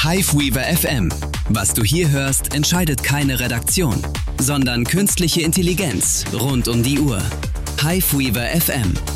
Hiveweaver FM. Was du hier hörst, entscheidet keine Redaktion, sondern künstliche Intelligenz rund um die Uhr. Hiveweaver FM.